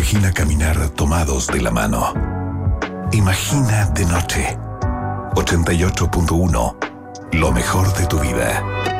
Imagina caminar tomados de la mano. Imagina de noche. 88.1. Lo mejor de tu vida.